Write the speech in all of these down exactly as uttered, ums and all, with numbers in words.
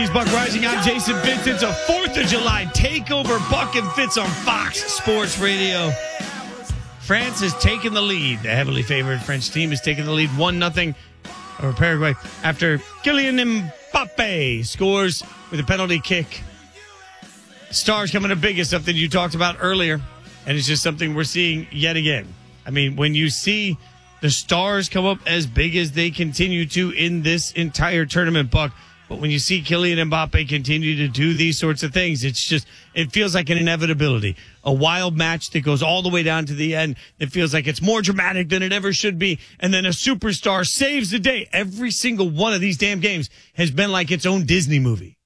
Fitz, Buck Rising. I'm Jason Fitz. It's a fourth of July takeover. Buck and Fitz on Fox Sports Radio. France has taken the lead. The heavily favored French team has taken the lead one nothing over Paraguay after Kylian Mbappe scores with a penalty kick. Stars coming up big is something you talked about earlier, and it's just something we're seeing yet again. I mean, when you see the stars come up as big as they continue to in this entire tournament, Buck, but when you see Kylian Mbappe continue to do these sorts of things, it's just, it feels like an inevitability. A wild match that goes all the way down to the end. It feels like it's more dramatic than it ever should be. And then a superstar saves the day. Every single one of these damn games has been like its own Disney movie.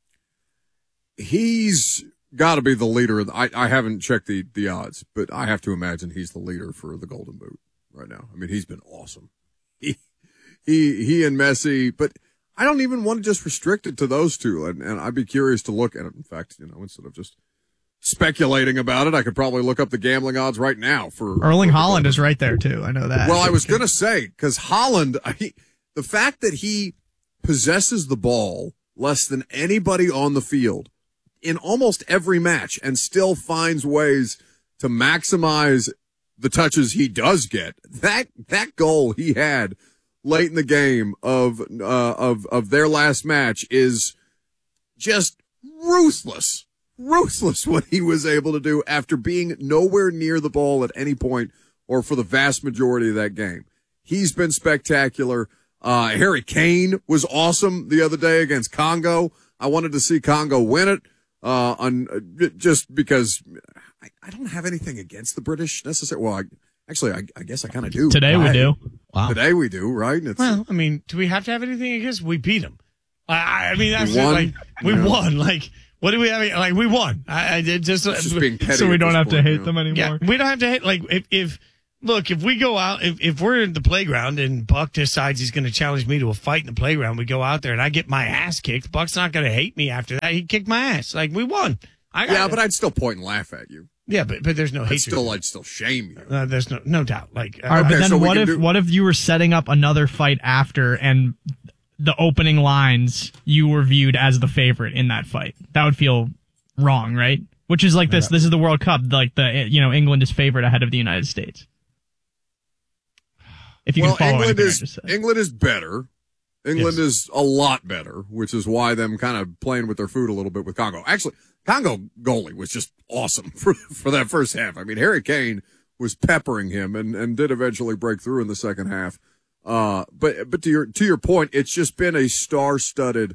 He's got to be the leader. I, I haven't checked the, the odds, but I have to imagine he's the leader for the Golden Boot right now. I mean, he's been awesome. He, he, he and Messi, but I don't even want to just restrict it to those two. And, and I'd be curious to look at it. In fact, you know, instead of just speculating about it, I could probably look up the gambling odds right now for Erling for Haaland is right there too. I know that. Well, I was going to say, because Haaland, I, the fact that he possesses the ball less than anybody on the field in almost every match and still finds ways to maximize the touches he does get. That, that goal he had late in the game of, uh, of, of their last match is just ruthless, ruthless what he was able to do after being nowhere near the ball at any point or for the vast majority of that game. He's been spectacular. Uh, Harry Kane was awesome the other day against Congo. I wanted to see Congo win it, uh, on, uh, just because I, I don't have anything against the British necessarily. Well, I, Actually, I, I guess I kind of do. Today right? we do. Wow. Today we do, right? It's, well, I mean, do we have to have anything against? We beat them. I, I mean, that's we won. Like, we yeah. won. Like, what do we have? Like, we won. I, I did just, it's just being petty so we don't have point, to hate you know? them anymore. Yeah, we don't have to hate. Like, if, if look, if we go out, if, if we're in the playground and Buck decides he's going to challenge me to a fight in the playground, we go out there and I get my ass kicked. Buck's not going to hate me after that. He kicked my ass. Like, we won. I got yeah, it. but I'd still point and laugh at you. Yeah, but but there's no I'd hatred. still, I'd still shame you. Uh, there's no no doubt. Like, uh, All right, but Okay, then so we what can if do- what if you were setting up another fight after and the opening lines you were viewed as the favorite in that fight? That would feel wrong, right? Which is like this. This is the World Cup. Like the you know England is favored ahead of the United States. If you well, can follow England anything I is just said. England is better. England Yes. is a lot better, which is why them kind of playing with their food a little bit with Congo. Actually, Congo goalie was just awesome for for that first half. I mean, Harry Kane was peppering him and, and did eventually break through in the second half. Uh, but but to your to your point, it's just been a star-studded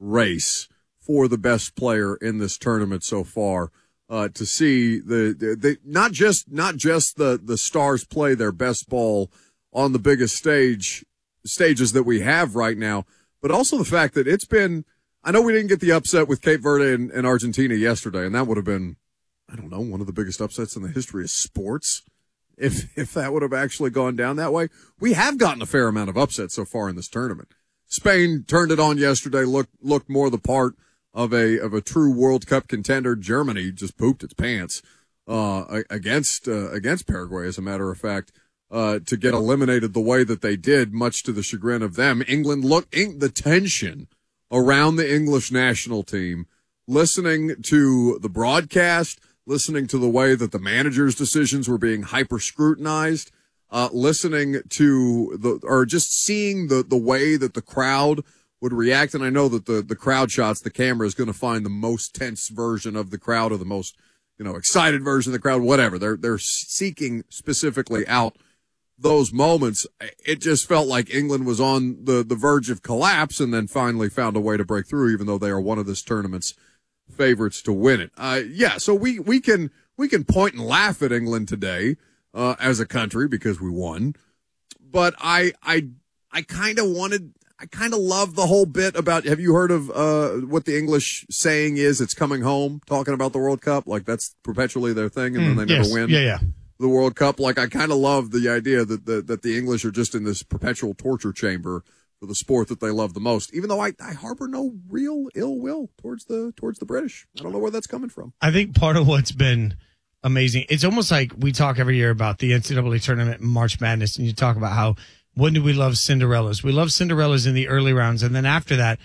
race for the best player in this tournament so far. Uh, to see the, the, the not just not just the the stars play their best ball on the biggest stage stages that we have right now, but also the fact that it's been, I know we didn't get the upset with Cape Verde and, and Argentina yesterday, and that would have been, I don't know, one of the biggest upsets in the history of sports. If, if that would have actually gone down that way, we have gotten a fair amount of upsets so far in this tournament. Spain turned it on yesterday, looked, looked more the part of a, of a true World Cup contender. Germany just pooped its pants, uh, against, uh, against Paraguay, as a matter of fact. Uh, to get eliminated the way that they did, much to the chagrin of them. England, look, the tension around the English national team, listening to the broadcast, listening to the way that the manager's decisions were being hyper scrutinized, uh, listening to the, or just seeing the, the way that the crowd would react. And I know that the, the crowd shots, the camera is going to find the most tense version of the crowd or the most, you know, excited version of the crowd, whatever. They're, they're seeking specifically out those moments. It just felt like England was on the, the verge of collapse and then finally found a way to break through, even though they are one of this tournament's favorites to win it. Uh, yeah, so we, we can, we can point and laugh at England today, uh, as a country because we won. But I, I, I kind of wanted, I kind of love the whole bit about, have you heard of, uh, what the English saying is, it's coming home, talking about the World Cup? Like that's perpetually their thing and mm, then they yes. never win. Yeah, yeah. The World Cup. Like, I kind of love the idea that the, that the English are just in this perpetual torture chamber for the sport that they love the most, even though I, I harbor no real ill will towards the, towards the British. I don't know where that's coming from. I think part of what's been amazing, it's almost like we talk every year about the N C double A tournament and March Madness, and you talk about how, when do we love Cinderellas? We love Cinderellas in the early rounds, and then after that,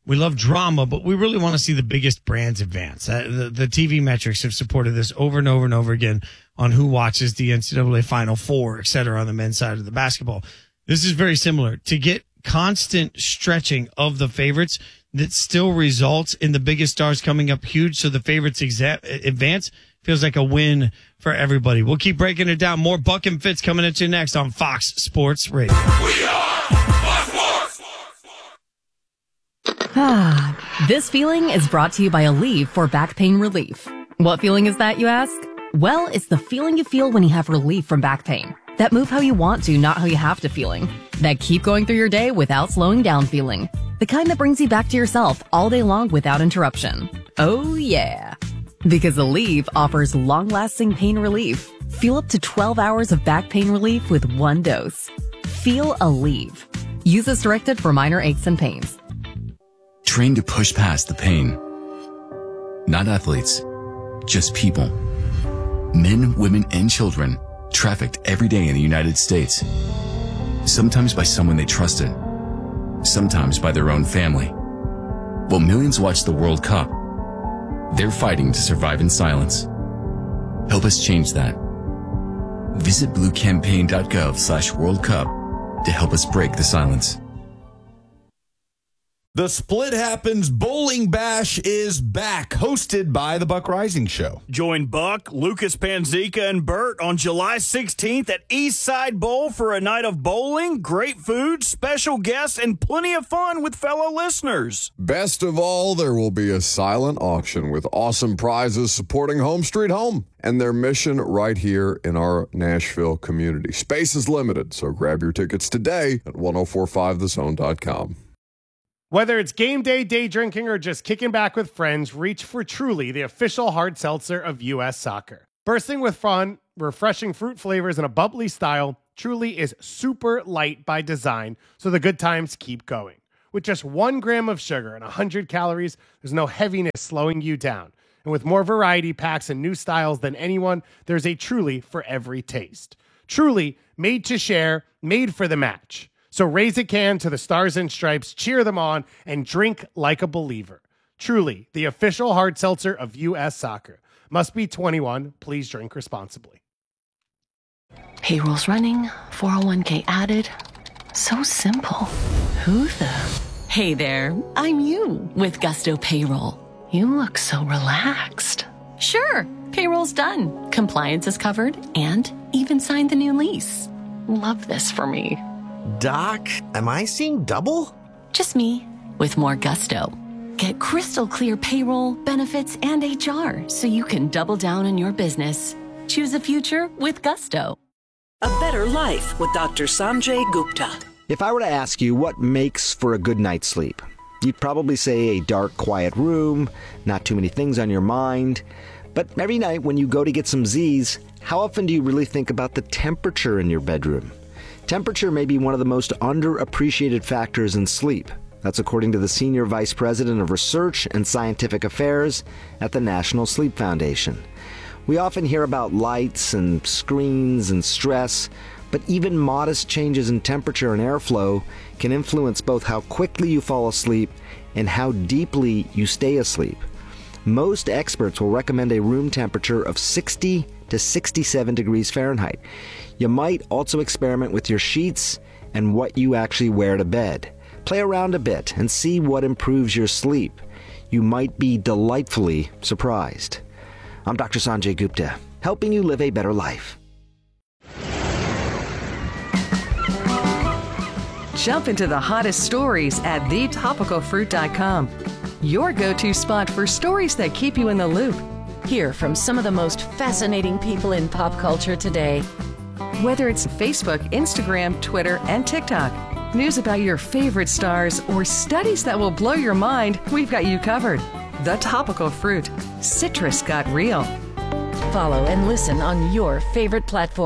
We love drama, but we really want to see the biggest brands advance. Uh, the, the T V metrics have supported this over and over and over again on who watches the N C double A Final Four, et cetera, on the men's side of the basketball. This is very similar. To get constant stretching of the favorites that still results in the biggest stars coming up huge, so the favorites exa- advance, feels like a win for everybody. We'll keep breaking it down. More Buck and Fitz coming at you next on Fox Sports Radio. We are Fox Sports! Ah, this feeling is brought to you by Aleve for back pain relief. What feeling is that, you ask? Well, it's the feeling you feel when you have relief from back pain. That move how you want to, not how you have to feeling. That keep going through your day without slowing down feeling. The kind that brings you back to yourself all day long without interruption. Oh yeah. Because Aleve offers long-lasting pain relief. Feel up to twelve hours of back pain relief with one dose. Feel Aleve. Use as directed for minor aches and pains. Train to push past the pain. Not athletes, just people. Men, women, and children trafficked every day in the United States. Sometimes by someone they trusted. Sometimes by their own family. While millions watch the World Cup, they're fighting to survive in silence. Help us change that. Visit bluecampaign.gov slash World Cup to help us break the silence. The Split Happens Bowling Bash is back, hosted by the Buck Rising Show. Join Buck, Lucas Panzica, and Bert on July sixteenth at Eastside Bowl for a night of bowling, great food, special guests, and plenty of fun with fellow listeners. Best of all, there will be a silent auction with awesome prizes supporting Home Street Home and their mission right here in our Nashville community. Space is limited, so grab your tickets today at ten forty-five the zone dot com. Whether it's game day, day drinking, or just kicking back with friends, reach for Truly, the official hard seltzer of U S Soccer. Bursting with fun, refreshing fruit flavors, and a bubbly style, Truly is super light by design, so the good times keep going. With just one gram of sugar and one hundred calories, there's no heaviness slowing you down. And with more variety packs and new styles than anyone, there's a Truly for every taste. Truly, made to share, made for the match. So raise a can to the Stars and Stripes, cheer them on, and drink like a believer. Truly, the official hard seltzer of U S Soccer. Must be twenty-one. Please drink responsibly. Payroll's running, four oh one k added. So simple. Who the? Hey there, I'm you with Gusto Payroll. You look so relaxed. Sure, payroll's done. Compliance is covered and even signed the new lease. Love this for me. Doc, am I seeing double? Just me, with more gusto. Get crystal clear payroll, benefits, and H R so you can double down on your business. Choose a future with gusto. A better life with Doctor Sanjay Gupta. If I were to ask you what makes for a good night's sleep, you'd probably say a dark, quiet room, not too many things on your mind. But every night when you go to get some Z's, how often do you really think about the temperature in your bedroom? Temperature may be one of the most underappreciated factors in sleep. That's according to the Senior Vice President of Research and Scientific Affairs at the National Sleep Foundation. We often hear about lights and screens and stress, but even modest changes in temperature and airflow can influence both how quickly you fall asleep and how deeply you stay asleep. Most experts will recommend a room temperature of sixty to sixty-seven degrees Fahrenheit. You might also experiment with your sheets and what you actually wear to bed. Play around a bit and see what improves your sleep. You might be delightfully surprised. I'm Doctor Sanjay Gupta, helping you live a better life. Jump into the hottest stories at the topical fruit dot com. Your go-to spot for stories that keep you in the loop. Hear from some of the most fascinating people in pop culture today. Whether it's Facebook, Instagram, Twitter, and TikTok, news about your favorite stars, or studies that will blow your mind, we've got you covered. The Topical Fruit. Citrus got real. Follow and listen on your favorite platform.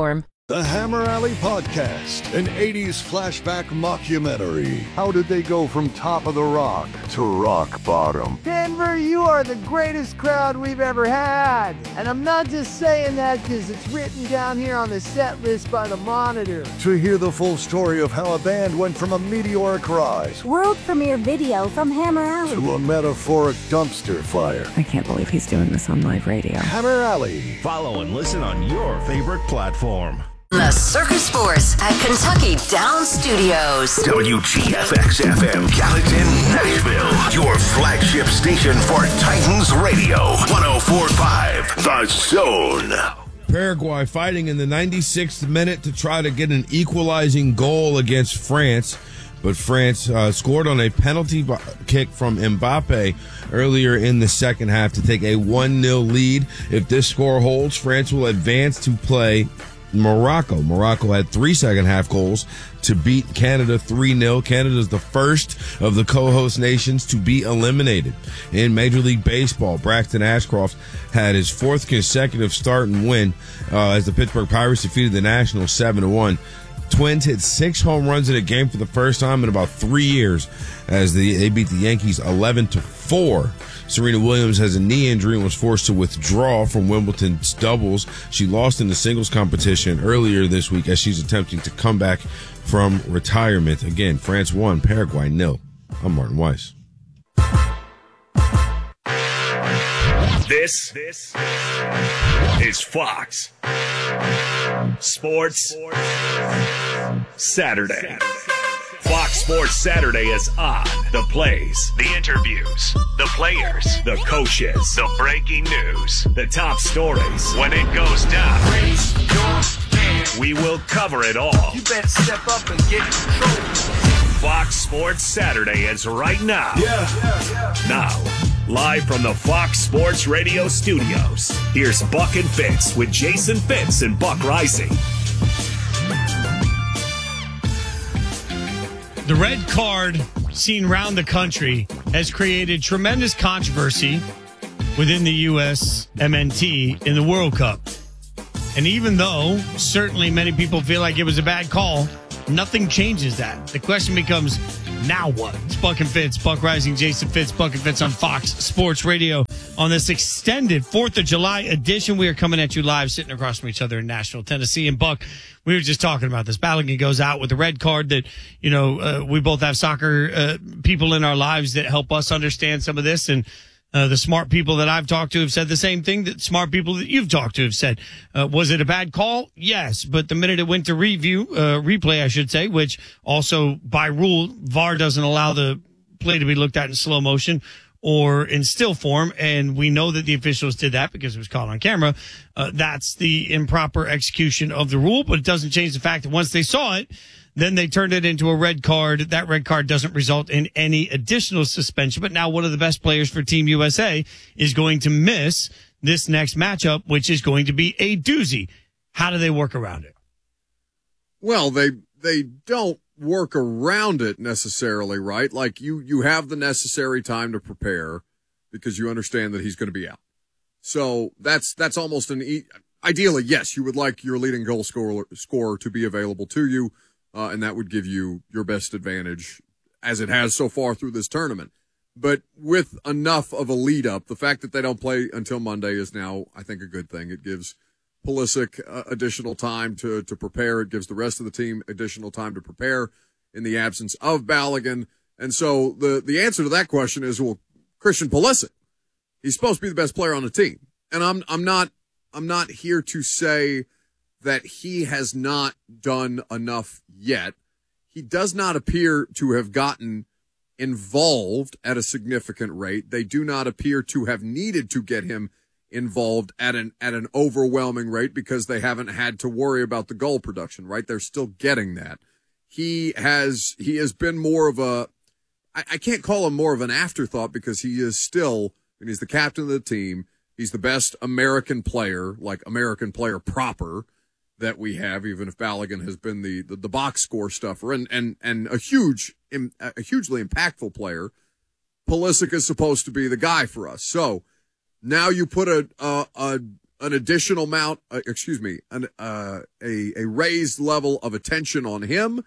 The Hammer Alley Podcast, an eighties flashback mockumentary. How did they go from top of the rock to rock bottom? Denver, you are the greatest crowd we've ever had. And I'm not just saying that because it's written down here on the set list by the Monitor. To hear the full story of how a band went from a meteoric rise world premiere video from Hammer Alley to a metaphoric dumpster fire. I can't believe he's doing this on live radio. Hammer Alley. Follow and listen on your favorite platform. The Circus Force at Kentucky Downs Studios. W G F X F M Gallatin, Nashville. Your flagship station for Titans Radio. one oh four point five The Zone. Paraguay fighting in the ninety-sixth minute to try to get an equalizing goal against France. But France uh, scored on a penalty b- kick from Mbappe earlier in the second half to take a one nil lead. If this score holds, France will advance to play Morocco. Morocco had three second half goals to beat Canada three nil. Canada is the first of the co-host nations to be eliminated. In Major League Baseball, Braxton Ashcroft had his fourth consecutive start and win uh, as the Pittsburgh Pirates defeated the Nationals seven to one. Twins hit six home runs in a game for the first time in about three years as the, they beat the Yankees eleven to four. Serena Williams has a knee injury and was forced to withdraw from Wimbledon's doubles. She lost in the singles competition earlier this week as she's attempting to come back from retirement. Again, France won, Paraguay nil. I'm Martin Weiss. This, this is Fox Sports Saturday. Fox Sports Saturday is on. The plays, the interviews, the players, the coaches, the breaking news, the top stories. When it goes down, raise your hand. We will cover it all. You better step up and get control. Fox Sports Saturday is right now. Yeah, yeah, yeah. Now, live from the Fox Sports Radio studios, here's Buck and Fitz with Jason Fitz and Buck Rising. The red card seen around the country has created tremendous controversy within the U S M N T in the World Cup. And even though certainly many people feel like it was a bad call, nothing changes that. The question becomes, now what? It's Buck and Fitz, Buck Rising, Jason Fitz, Buck and Fitz on Fox Sports Radio. On this extended fourth of July edition, we are coming at you live, sitting across from each other in Nashville, Tennessee. And Buck, we were just talking about this. Balogun goes out with the red card that, you know, uh, we both have soccer uh, people in our lives that help us understand some of this. And uh, the smart people that I've talked to have said the same thing that smart people that you've talked to have said. Uh, was it a bad call? Yes. But the minute it went to review, uh, replay, I should say, which also by rule, V A R doesn't allow the play to be looked at in slow motion or in still form, and we know that the officials did that because it was caught on camera. Uh, that's the improper execution of the rule, but it doesn't change the fact that once they saw it, then they turned it into a red card. That red card doesn't result in any additional suspension, but now one of the best players for Team U S A is going to miss this next matchup, which is going to be a doozy. How do they work around it? Well, they they don't work around it necessarily, right? Like you, you have the necessary time to prepare because you understand that he's going to be out. So that's, that's almost an, e- ideally, yes, you would like your leading goal scorer, scorer to be available to you. Uh, and that would give you your best advantage as it has so far through this tournament. But with enough of a lead up, the fact that they don't play until Monday is now, I think, a good thing. It gives Pulisic uh, additional time to, to prepare. It gives the rest of the team additional time to prepare in the absence of Balogun. And so the, the answer to that question is, well, Christian Pulisic, he's supposed to be the best player on the team. And I'm, I'm not, I'm not here to say that he has not done enough yet. He does not appear to have gotten involved at a significant rate. They do not appear to have needed to get him involved at an at an overwhelming rate because they haven't had to worry about the goal production, right? They're still getting that. He has he has been more of a I, I can't call him more of an afterthought because he is still, and he's the captain of the team. He's the best American player, like American player proper, that we have, even if Balogun has been the, the, the box score stuffer and, and, and a huge, a hugely impactful player. Pulisic is supposed to be the guy for us. So now you put a, a, a an additional amount, uh, excuse me, an, uh, a, a raised level of attention on him.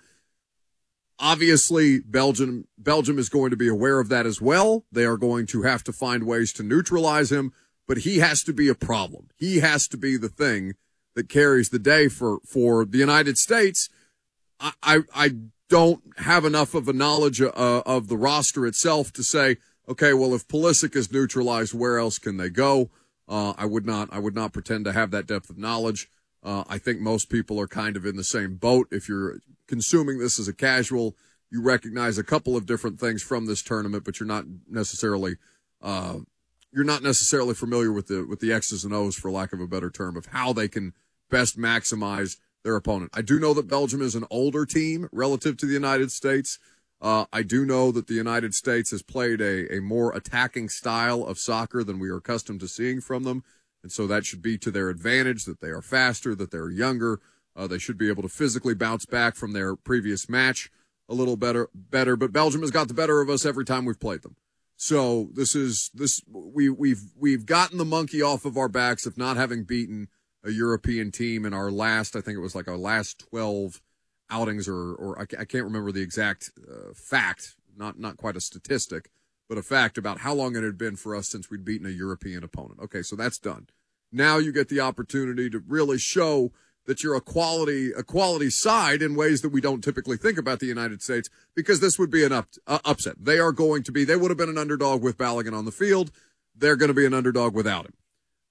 Obviously, Belgium, Belgium is going to be aware of that as well. They are going to have to find ways to neutralize him, but he has to be a problem. He has to be the thing that carries the day for, for the United States. I, I, I don't have enough of a knowledge uh, of the roster itself to say, okay, well, if Pulisic is neutralized, where else can they go? Uh, I would not, I would not pretend to have that depth of knowledge. Uh, I think most people are kind of in the same boat. If you're consuming this as a casual, you recognize a couple of different things from this tournament, but you're not necessarily, uh, you're not necessarily familiar with the, with the X's and O's, for lack of a better term, of how they can best maximize their opponent. I do know that Belgium is an older team relative to the United States. Uh, I do know that the United States has played a, a more attacking style of soccer than we are accustomed to seeing from them. And so that should be to their advantage, that they are faster, that they're younger. Uh, they should be able to physically bounce back from their previous match a little better, better. But Belgium has got the better of us every time we've played them. So this is, this, we, we've, we've gotten the monkey off of our backs of not having beaten a European team in our last, I think it was like our last twelve outings, or, or I can't remember the exact uh, fact, not, not quite a statistic, but a fact about how long it had been for us since we'd beaten a European opponent. Okay, so that's done. Now you get the opportunity to really show that you're a quality, a quality side in ways that we don't typically think about the United States, because this would be an up, uh, upset. They are going to be, they would have been an underdog with Balogun on the field. They're going to be an underdog without him.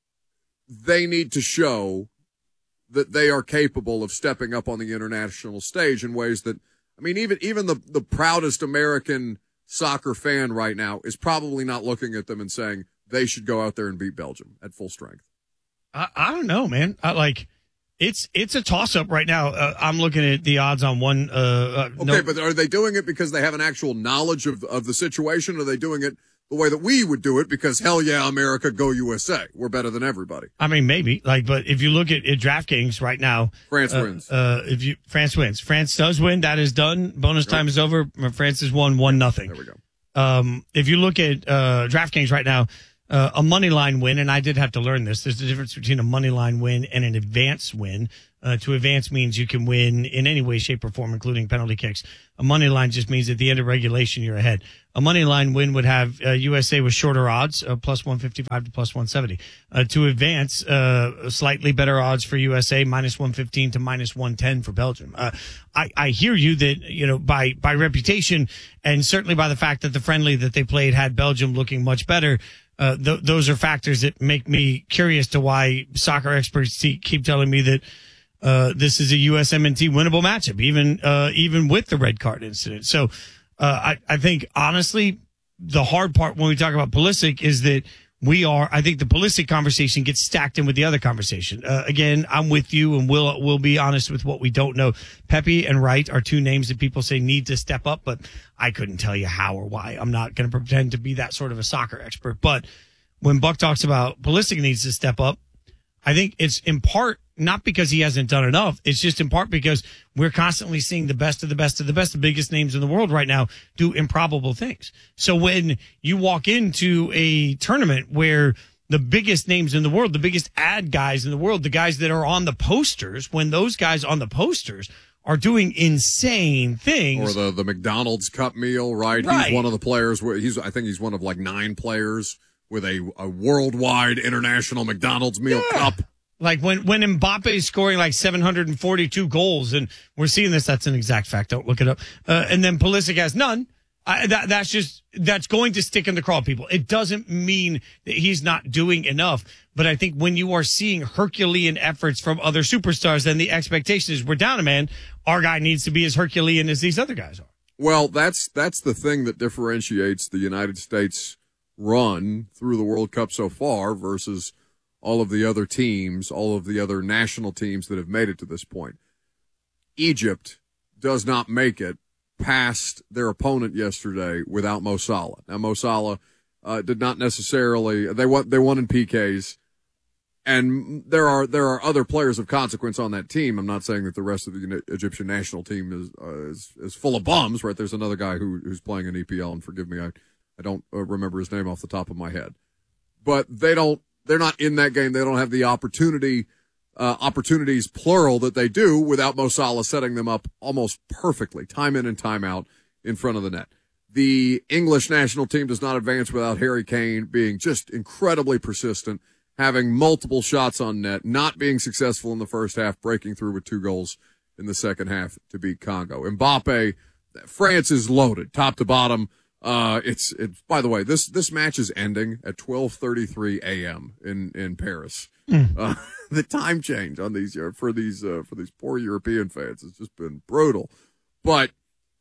They need to show that they are capable of stepping up on the international stage in ways that, I mean, even, even the, the proudest American soccer fan right now is probably not looking at them and saying they should go out there and beat Belgium at full strength. I, I don't know, man. I, like, it's, it's a toss up right now. Uh, I'm looking at the odds on one. Uh, uh, okay, no- but are they doing it because they have an actual knowledge of, of the situation? Or are they doing it the way that we would do it because, hell yeah, America, go U S A. We're better than everybody. I mean, maybe, like, but if you look at, at DraftKings right now, France uh, wins. Uh, if you France wins, France does win. That is done. Bonus Yep. time is over. France has won one nothing. There we go. Um, if you look at uh, DraftKings right now, uh, a money line win, and I did have to learn this. There's a difference between a money line win and an advance win. Uh, to advance means you can win in any way, shape, or form, including penalty kicks. A money line just means at the end of regulation, you're ahead. A money line win would have uh, U S A with shorter odds, uh, plus one fifty-five to plus one seventy. Uh, to advance, uh, slightly better odds for U S A, minus one fifteen to minus one ten for Belgium. Uh, I, I hear you that, you know, by, by reputation and certainly by the fact that the friendly that they played had Belgium looking much better. Uh, th- those are factors that make me curious to why soccer experts keep telling me that Uh, this is a U S M N T winnable matchup, even, uh, even with the red card incident. So, uh, I, I think honestly, the hard part when we talk about Pulisic is that we are, I think the Pulisic conversation gets stacked in with the other conversation. Uh, again, I'm with you and we'll, we'll be honest with what we don't know. Pepe and Wright are two names that people say need to step up, but I couldn't tell you how or why. I'm not going to pretend to be that sort of a soccer expert. But when Buck talks about Pulisic needs to step up, I think it's in part not because he hasn't done enough. It's just in part because we're constantly seeing the best of the best of the best, the biggest names in the world right now do improbable things. So when you walk into a tournament where the biggest names in the world, the biggest ad guys in the world, the guys that are on the posters, when those guys on the posters are doing insane things. Or the, the McDonald's Cup meal, right? Right. He's one of the players. Where he's, I think he's one of like nine players with a, a worldwide international McDonald's meal Yeah. cup. Like when, when Mbappe is scoring like seven hundred forty-two goals, and we're seeing this, that's an exact fact. Don't look it up. Uh, and then Pulisic has none. I, that, that's just, that's going to stick in the craw, people. It doesn't mean that he's not doing enough. But I think when you are seeing Herculean efforts from other superstars, then the expectation is we're down a man. Our guy needs to be as Herculean as these other guys are. Well, that's, that's the thing that differentiates the United States run through the World Cup so far versus all of the other teams, all of the other national teams that have made it to this point. Egypt does not make it past their opponent yesterday without Mo Salah. Now, Mo Salah uh, did not necessarily, they won, they won in P Ks, and there are, there are other players of consequence on that team. I'm not saying that the rest of the Egyptian national team is, uh, is, is full of bums, right? There's another guy who, who's playing in E P L, and forgive me, I, I don't uh, remember his name off the top of my head. But they don't, they're not in that game. They don't have the opportunity, uh, opportunities plural that they do without Mo Salah setting them up almost perfectly, time in and time out in front of the net. The English national team does not advance without Harry Kane being just incredibly persistent, having multiple shots on net, not being successful in the first half, breaking through with two goals in the second half to beat Congo. Mbappe, France is loaded, top to bottom. Uh, it's, it's, by the way, this, this match is ending at twelve thirty-three a.m. in, in Paris. Mm. Uh, the time change on these, uh, for these, uh, for these poor European fans has just been brutal. But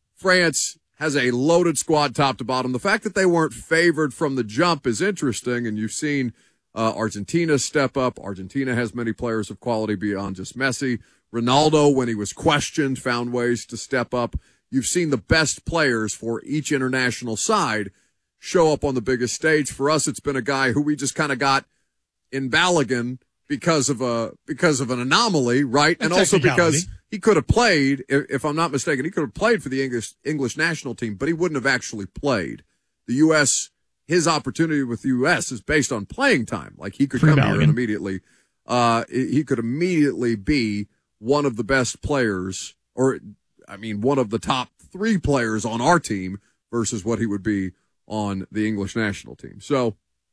France has a loaded squad top to bottom. The fact that they weren't favored from the jump is interesting, and you've seen uh, Argentina step up. Argentina has many players of quality beyond just Messi. Ronaldo, when he was questioned, found ways to step up. You've seen the best players for each international side show up on the biggest stage. For us, it's been a guy who we just kind of got in Balogun because of a because of an anomaly, right? And also because he could have played, if I'm not mistaken, he could have played for the English English national team, but he wouldn't have actually played. The U S, his opportunity with the U S is based on playing time. Like he could come here and immediately, uh, he could immediately be one of the best players, or I mean, one of the top three players on our team versus what he would be on the English national team. So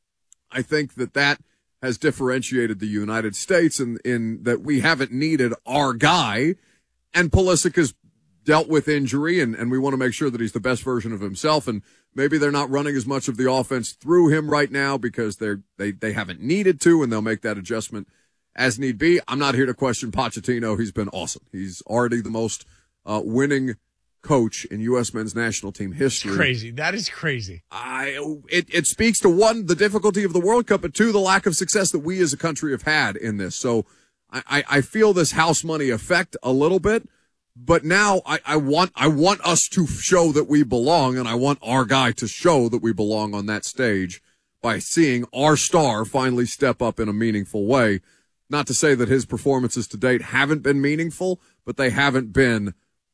I think that that has differentiated the United States in, in that we haven't needed our guy, and Pulisic has dealt with injury, and, and we want to make sure that he's the best version of himself, and maybe they're not running as much of the offense through him right now because they're, they, they haven't needed to, and they'll make that adjustment as need be. I'm not here to question Pochettino. He's been awesome. He's already the most uh, winning coach in U S men's national team history. It's crazy. That is crazy. I it, it speaks to, one, the difficulty of the World Cup, but two, the lack of success that we as a country have had in this. So I, I, I feel this house money effect a little bit, but now I, I want I want us to show that we belong, and I want our guy to show that we belong on that stage by seeing our star finally step up in a meaningful way. Not to say that his performances to date haven't been meaningful, but they haven't been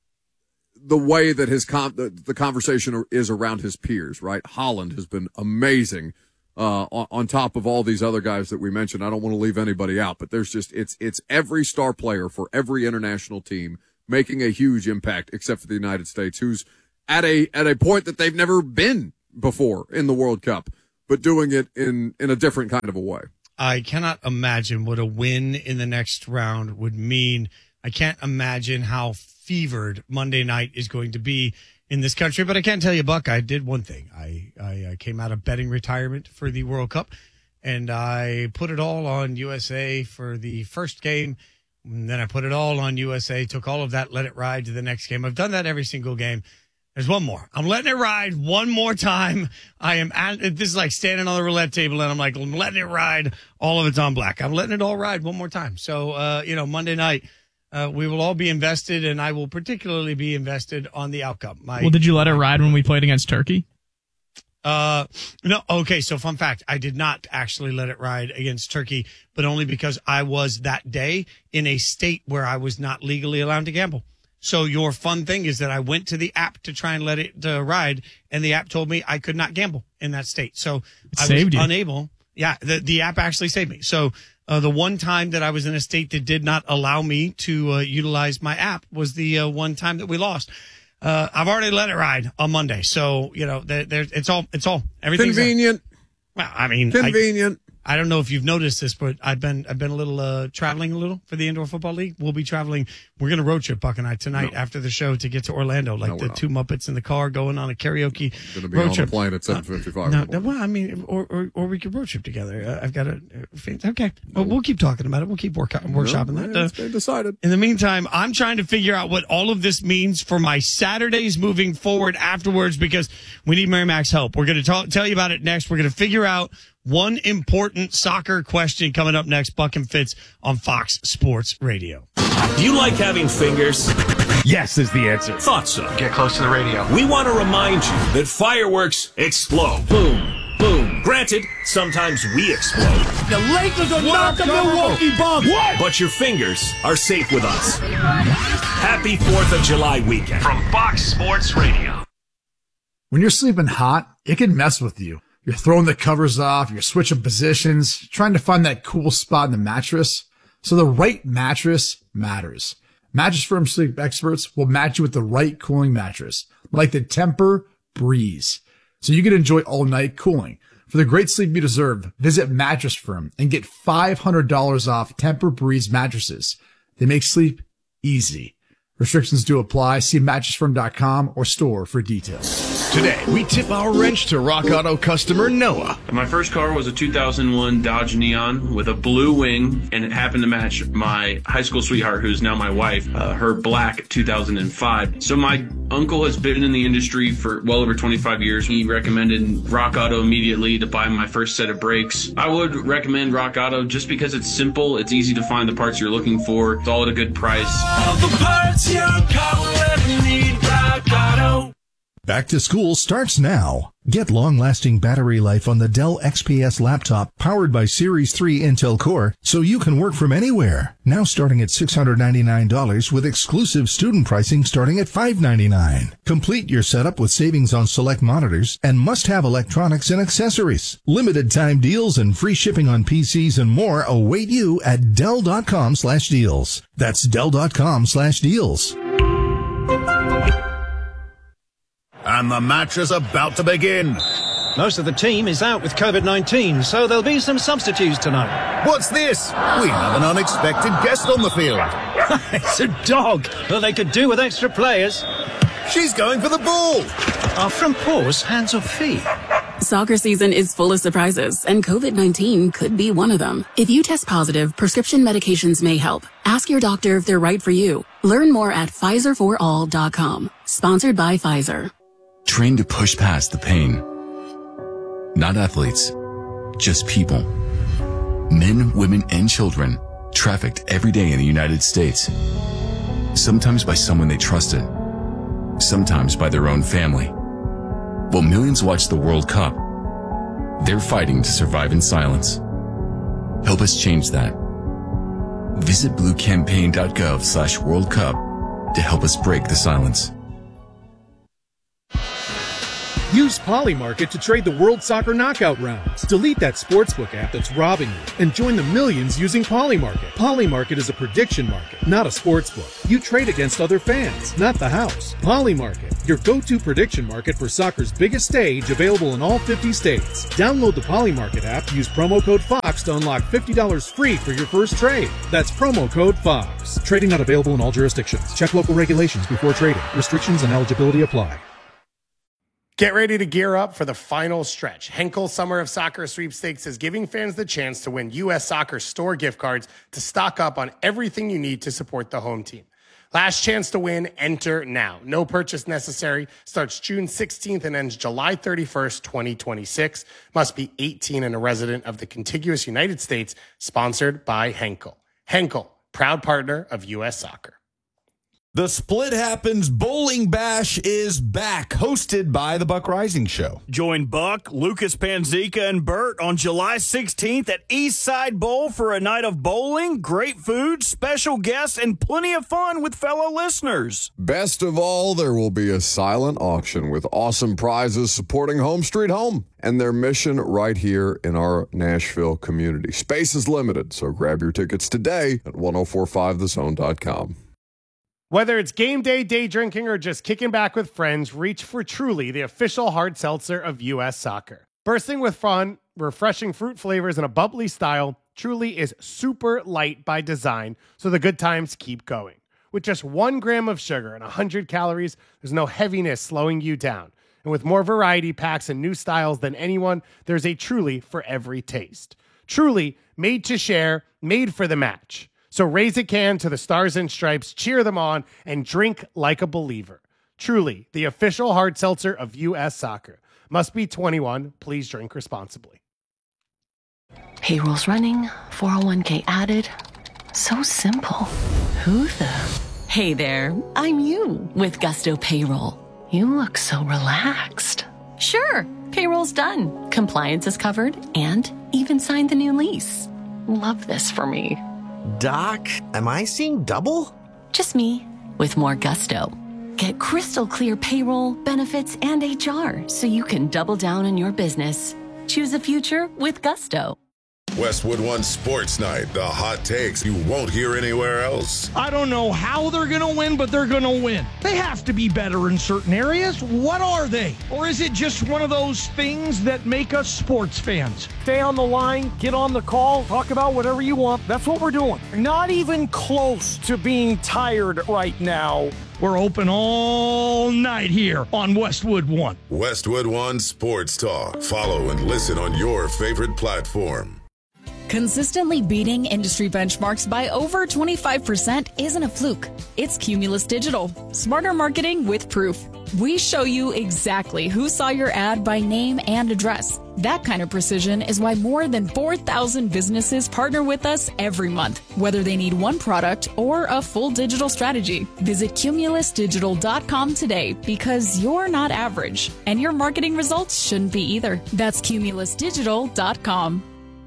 the way that his con- the, the conversation is around his peers, right? Haaland has been amazing uh, on, on top of all these other guys that we mentioned. I don't want to leave anybody out, but there's just it's it's every star player for every international team making a huge impact, except for the United States, who's at a at a point that they've never been before in the World Cup, but doing it in in a different kind of a way. I cannot imagine what a win in the next round would mean. I can't imagine how fevered Monday night is going to be in this country. But I can tell you, Buck, I did one thing. I, I, I came out of betting retirement for the World Cup, and I put it all on U S A for the first game. And then I put it all on U S A, took all of that, let it ride to the next game. I've done that every single game. There's one more. I'm letting it ride one more time. I am at, this is like standing on the roulette table, and I'm like, I'm letting it ride. All of it's on black. I'm letting it all ride one more time. So, uh, you know, Monday night, Uh, we will all be invested, and I will particularly be invested on the outcome. My, well, did you let it ride when we played against Turkey? Uh, no. Okay. So fun fact, I did not actually let it ride against Turkey, but only because I was that day in a state where I was not legally allowed to gamble. So your fun thing is that I went to the app to try and let it uh, ride, and the app told me I could not gamble in that state. So it I saved was you. unable. Yeah. The, the app actually saved me. So, Uh, the one time that I was in a state that did not allow me to uh, utilize my app was the uh, one time that we lost. Uh, I've already let it ride on Monday, so you know, there, there, it's all, it's all, everything's convenient. There. Well, I mean, convenient. I, I don't know if you've noticed this, but I've been, I've been a little uh, traveling a little for the Indoor Football League. We'll be traveling. We're going to road trip, Buck and I, tonight no. after the show to get to Orlando, like no, the two Muppets in the car going on a karaoke going to be road on trip. the plane at seven fifty-five. Uh, no, well, I mean, or, or or we could road trip together. Uh, I've got a okay. Well, we'll keep talking about it. We'll keep work, workshopping no, that. Uh, it's been decided. In the meantime, I'm trying to figure out what all of this means for my Saturdays moving forward afterwards, because we need Mary Mac's help. We're going to talk, tell you about it next. We're going to figure out one important soccer question coming up next. Buck and Fitz on Fox Sports Radio. Do you like having fingers? Yes is the answer. Thought so. Get close to the radio. We want to remind you that fireworks explode. Boom, boom. Granted, sometimes we explode. The Lakers are not the Milwaukee Bucks. What? But your fingers are safe with us. Happy fourth of July weekend from Fox Sports Radio. When you're sleeping hot, it can mess with you. You're throwing the covers off. You're switching positions, trying to find that cool spot in the mattress. So the right mattress matters. Mattress Firm sleep experts will match you with the right cooling mattress, like the Tempur Breeze, so you can enjoy all night cooling. For the great sleep you deserve, visit Mattress Firm and get five hundred dollars off Tempur Breeze mattresses. They make sleep easy. Restrictions do apply. See mattress firm dot com or store for details. Today, we tip our wrench to Rock Auto customer Noah. My first car was a two thousand one Dodge Neon with a blue wing, and it happened to match my high school sweetheart, who's now my wife, uh, her black two thousand five. So my uncle has been in the industry for well over twenty-five years. He recommended Rock Auto immediately to buy my first set of brakes. I would recommend Rock Auto just because it's simple, it's easy to find the parts you're looking for, it's all at a good price. All the parts your car will ever need, Rock Auto. Back to school starts now. Get long-lasting battery life on the Dell X P S laptop powered by Series three Intel Core so you can work from anywhere. Now starting at six hundred ninety-nine dollars with exclusive student pricing starting at five hundred ninety-nine dollars. Complete your setup with savings on select monitors and must-have electronics and accessories. Limited time deals and free shipping on P Cs and more await you at Dell.com slash deals. That's Dell.com slash deals. And the match is about to begin. Most of the team is out with COVID nineteen, so there'll be some substitutes tonight. What's this? We have an unexpected guest on the field. It's a dog. Well, they could do with extra players. She's going for the ball. Our front paws, hands or feet? Soccer season is full of surprises, and COVID nineteen could be one of them. If you test positive, prescription medications may help. Ask your doctor if they're right for you. Learn more at Pfizer for all dot com. Sponsored by Pfizer. Train to push past the pain. Not athletes, just people. Men, women, and children trafficked every day in the United States. Sometimes by someone they trusted. Sometimes by their own family. While millions watch the World Cup, they're fighting to survive in silence. Help us change that. Visit bluecampaign.gov slash World Cup to help us break the silence. Use Polymarket to trade the World Soccer Knockout rounds. Delete that sportsbook app that's robbing you and join the millions using Polymarket. Polymarket is a prediction market, not a sportsbook. You trade against other fans, not the house. Polymarket, your go-to prediction market for soccer's biggest stage, available in all fifty states. Download the Polymarket app, use promo code FOX to unlock fifty dollars free for your first trade. That's promo code FOX. Trading not available in all jurisdictions. Check local regulations before trading. Restrictions and eligibility apply. Get ready to gear up for the final stretch. Henkel Summer of Soccer Sweepstakes is giving fans the chance to win U S Soccer store gift cards to stock up on everything you need to support the home team. Last chance to win, enter now. No purchase necessary. Starts June sixteenth and ends July thirty-first, twenty twenty-six. Must be eighteen and a resident of the contiguous United States. Sponsored by Henkel. Henkel, proud partner of U S Soccer. The Split Happens Bowling Bash is back, hosted by the Buck Rising Show. Join Buck, Lucas Panzica, and Bert on July sixteenth at Eastside Bowl for a night of bowling, great food, special guests, and plenty of fun with fellow listeners. Best of all, there will be a silent auction with awesome prizes supporting Home Street Home and their mission right here in our Nashville community. Space is limited, so grab your tickets today at ten forty-five the zone dot com. Whether it's game day, day drinking, or just kicking back with friends, reach for Truly, the official hard seltzer of U S Soccer. Bursting with fun, refreshing fruit flavors, and a bubbly style, Truly is super light by design, so the good times keep going. With just one gram of sugar and one hundred calories, there's no heaviness slowing you down. And with more variety packs and new styles than anyone, there's a Truly for every taste. Truly, made to share, made for the match. So raise a can to the Stars and Stripes, cheer them on, and drink like a believer. Truly, the official hard seltzer of U S Soccer. Must be twenty-one. Please drink responsibly. Payroll's running, four oh one k added. So simple. Who the? Hey there, I'm you with Gusto Payroll. You look so relaxed. Sure, payroll's done. Compliance is covered and even signed the new lease. Love this for me. Doc, am I seeing double? Just me, with more gusto. Get crystal clear payroll, benefits, and H R so you can double down on your business Choose a future with Gusto. Westwood One Sports Night, the hot takes you won't hear anywhere else. I don't know how they're going to win, but they're going to win. They have to be better in certain areas. What are they? Or is it just one of those things that make us sports fans? Stay on the line, get on the call, talk about whatever you want. That's what we're doing. Not even close to being tired right now. We're open all night here on Westwood One. Westwood One Sports Talk. Follow and listen on your favorite platform. Consistently beating industry benchmarks by over twenty-five percent isn't a fluke. It's Cumulus Digital. Smarter marketing with proof. We show you exactly who saw your ad by name and address. That kind of precision is why more than four thousand businesses partner with us every month, whether they need one product or a full digital strategy. Visit cumulus digital dot com today because you're not average, and your marketing results shouldn't be either. That's cumulus digital dot com.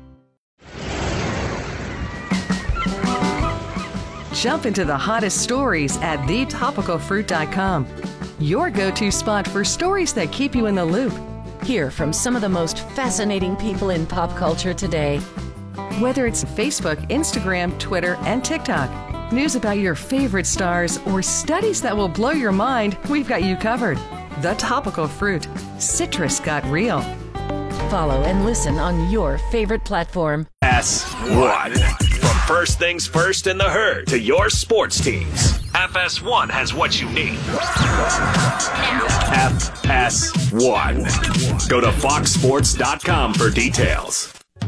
Jump into the hottest stories at the topical fruit dot com. Your go-to spot for stories that keep you in the loop. Hear from some of the most fascinating people in pop culture today. Whether it's Facebook, Instagram, Twitter, and TikTok, news about your favorite stars, or studies that will blow your mind, we've got you covered. The Topical Fruit. Citrus got real. Follow and listen on your favorite platform. S one. From first things first in the herd to your sports teams, F S one has what you need. F S one. Go to fox sports dot com for details.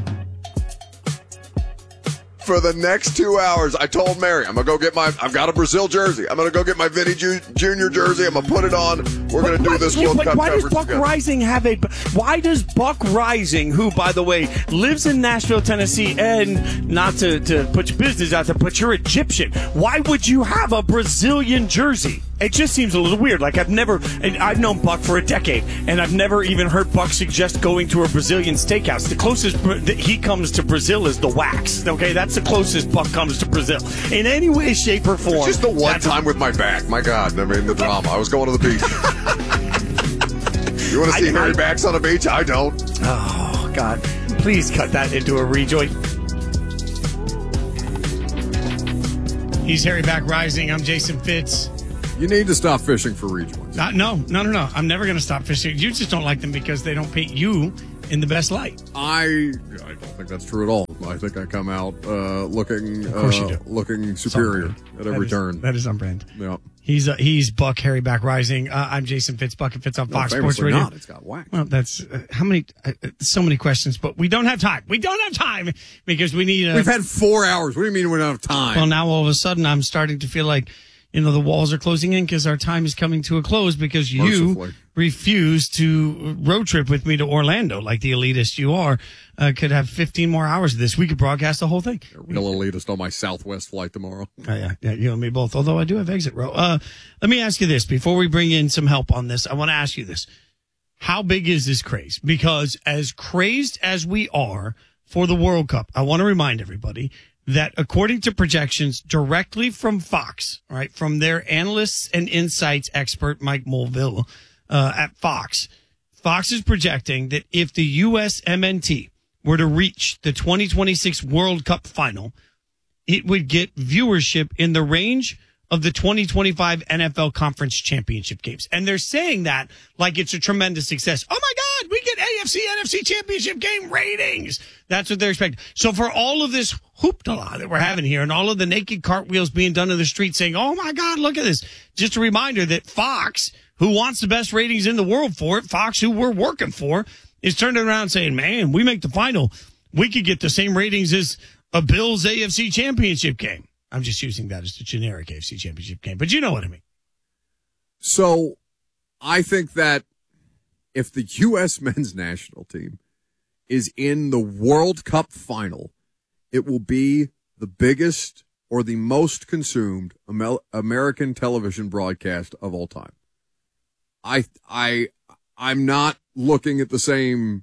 For the next two hours, I told Mary, I'm going to go get my, I've got a Brazil jersey. I'm going to go get my Vinny Ju- Junior jersey. I'm going to put it on. We're going to do this World Cup why coverage does Buck together. Rising have a, why does Buck Rising, who, by the way, lives in Nashville, Tennessee, and not to, to put your business out there, but you're Egyptian, why would you have a Brazilian jersey? It just seems a little weird. Like, I've never, and I've known Buck for a decade, and I've never even heard Buck suggest going to a Brazilian steakhouse. The closest that he comes to Brazil is the Wax. Okay, that's the closest Buck comes to Brazil in any way, shape, or form. It's just the one time with my back. My God, I mean, the drama. I was going to the beach. You want to see I, Harry I, Backs on a beach? I don't. Oh, God. Please cut that into a rejoin. He's Harry Back Rising. I'm Jason Fitz. You need to stop fishing for rejoins. Uh, no, no, no, no. I'm never going to stop fishing. You just don't like them because they don't paint you in the best light. I I don't think that's true at all. I think I come out uh, looking of course uh, you do. looking superior at every that is, turn. That is on brand. Yeah. He's uh, he's Buck Harry Back Rising. Uh, I'm Jason Fitz. Buck and Fitz on No, Fox Sports Radio. Not. It's got whack. Well, that's uh, how many? Uh, so many questions, but we don't have time. We don't have time because we need. Uh, We've had four hours. What do you mean we don't have time? Well, now all of a sudden I'm starting to feel like, you know, the walls are closing in because our time is coming to a close because you Mercifully. refuse to road trip with me to Orlando like the elitist you are. Uh, could have fifteen more hours of this. We could broadcast the whole thing. Real elitist on my Southwest flight tomorrow. Oh, yeah, yeah, you and me both. Although I do have exit row. Uh, let me ask you this before we bring in some help on this. I want to ask you this: how big is this craze? Because as crazed as we are for the World Cup, I want to remind everybody that according to projections directly from Fox, right, from their analysts and insights expert Mike Mulvihill uh, at Fox, Fox is projecting that if the U S M N T were to reach the twenty twenty-six World Cup final, it would get viewership in the range of the twenty twenty-five N F L Conference Championship games. And they're saying that like it's a tremendous success. Oh, my God, we get A F C, N F C Championship game ratings. That's what they're expecting. So for all of this hoopla that we're having here and all of the naked cartwheels being done in the street saying, oh, my God, look at this. Just a reminder that Fox, who wants the best ratings in the world for it, Fox, who we're working for, is turning around saying, man, we make the final. We could get the same ratings as a Bills A F C Championship game. I'm just using that as the generic A F C Championship game, but you know what I mean. So I think that if the U S men's national team is in the World Cup final, it will be the biggest or the most consumed American television broadcast of all time. I, I, I'm not looking at the same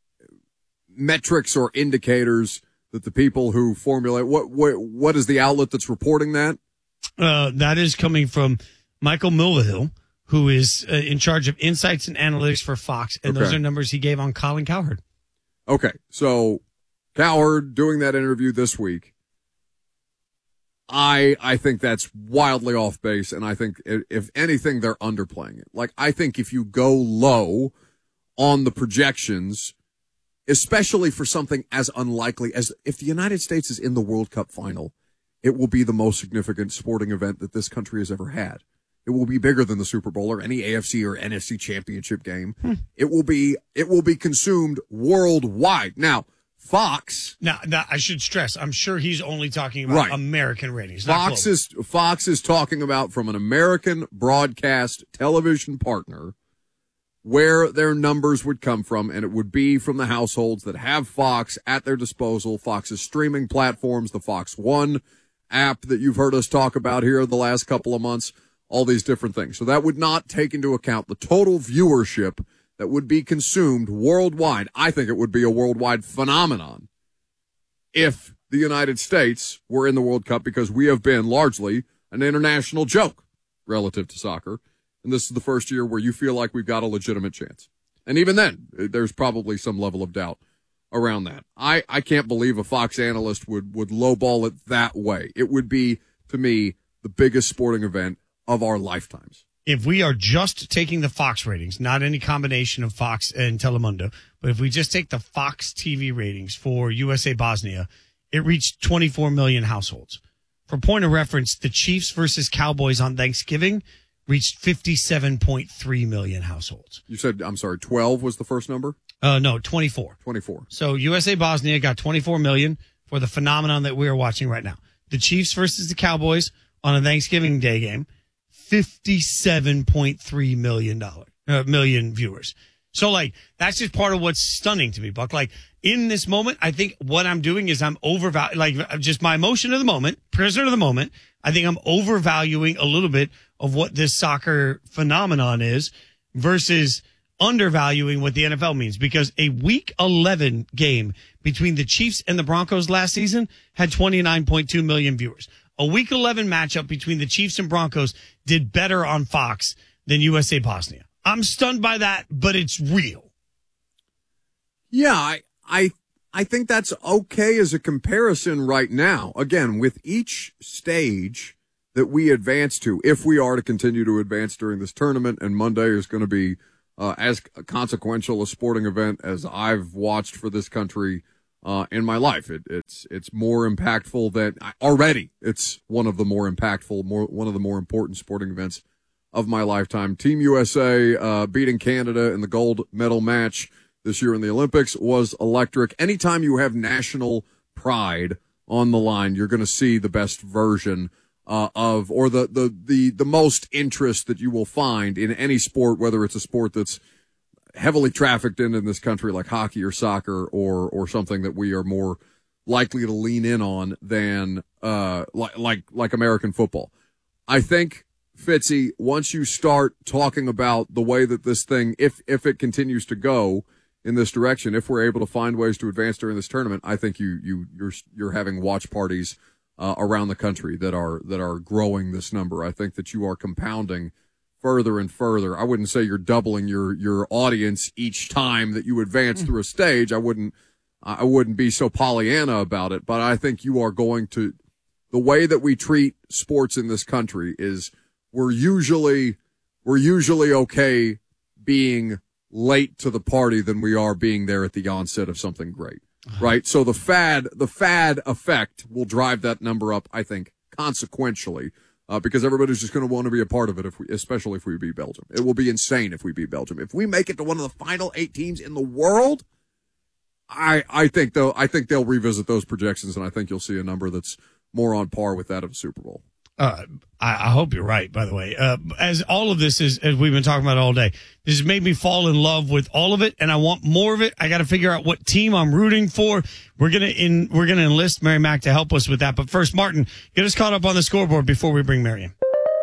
metrics or indicators that the people who formulate what, what, what is the outlet that's reporting that? Uh, that is coming from Michael Mulvihill, who is uh, in charge of insights and analytics for Fox. And okay. those are numbers he gave on Colin Cowherd. Okay, so Cowherd doing that interview this week, I I think that's wildly off base, and I think if anything, they're underplaying it. Like, I think if you go low on the projections, especially for something as unlikely as if the United States is in the World Cup final, it will be the most significant sporting event that this country has ever had. It will be bigger than the Super Bowl or any A F C or N F C championship game. Hmm. It will be it will be consumed worldwide. Now, Fox. Now, now, I should stress, I'm sure he's only talking about right. American ratings. Fox is Fox is talking about from an American broadcast television partner where their numbers would come from, and it would be from the households that have Fox at their disposal. Fox's streaming platforms, the Fox One app that you've heard us talk about here the last couple of months, all these different things. So that would not take into account the total viewership that would be consumed worldwide. I think it would be a worldwide phenomenon if the United States were in the World Cup, because we have been largely an international joke relative to soccer. And this is the first year where you feel like we've got a legitimate chance. And even then, there's probably some level of doubt around that. I, I can't believe a Fox analyst would, would lowball it that way. It would be, to me, the biggest sporting event of our lifetimes. If we are just taking the Fox ratings, not any combination of Fox and Telemundo, but if we just take the Fox T V ratings for U S A Bosnia, it reached twenty-four million households. For point of reference, the Chiefs versus Cowboys on Thanksgiving reached fifty-seven point three million households. You said, I'm sorry, twelve was the first number? Uh, no, twenty-four. twenty-four. So U S A Bosnia got twenty-four million for the phenomenon that we are watching right now. The Chiefs versus the Cowboys on a Thanksgiving Day game, fifty-seven point three million dollars, uh, million viewers. So, like, that's just part of what's stunning to me, Buck. Like, in this moment, I think what I'm doing is I'm overvaluing, like, just my emotion of the moment, prisoner of the moment. I think I'm overvaluing a little bit of what this soccer phenomenon is versus undervaluing what the N F L means, because a week eleven game between the Chiefs and the Broncos last season had twenty-nine point two million viewers. A week eleven matchup between the Chiefs and Broncos did better on Fox than U S A Bosnia. I'm stunned by that, but it's real. Yeah, I, I, I think that's okay as a comparison right now. Again, with each stage that we advance to, if we are to continue to advance during this tournament, and Monday is going to be uh, as consequential a sporting event as I've watched for this country uh, in my life. It, it's it's more impactful than already. It's one of the more impactful, more one of the more important sporting events of my lifetime. Team U S A uh, beating Canada in the gold medal match this year in the Olympics was electric. Anytime you have national pride on the line, you're going to see the best version uh, of, or the, the, the, the most interest that you will find in any sport, whether it's a sport that's heavily trafficked in in this country like hockey or soccer, or, or something that we are more likely to lean in on than, uh, like, like, like American football. I think, Fitzy, once you start talking about the way that this thing, if if it continues to go in this direction, if we're able to find ways to advance during this tournament, I think you you you're you're having watch parties uh, around the country that are that are growing this number. I think that you are compounding further and further. I wouldn't say you're doubling your your audience each time that you advance mm. through a stage. I wouldn't I wouldn't be so Pollyanna about it, but I think you are going to, the way that we treat sports in this country is, We're usually, we're usually okay being late to the party than we are being there at the onset of something great, right? So the fad, the fad effect will drive that number up, I think, consequentially, uh, because everybody's just going to want to be a part of it, if we, especially if we beat Belgium. It will be insane if we beat Belgium. If we make it to one of the final eight teams in the world, I, I think they'll, I think they'll revisit those projections, and I think you'll see a number that's more on par with that of a Super Bowl. Uh, I, I hope you're right, by the way. Uh, as all of this is, as we've been talking about all day, this has made me fall in love with all of it, and I want more of it. I got to figure out what team I'm rooting for. We're gonna in, we're gonna enlist Mary Mack to help us with that. But first, Martin, get us caught up on the scoreboard before we bring Mary in.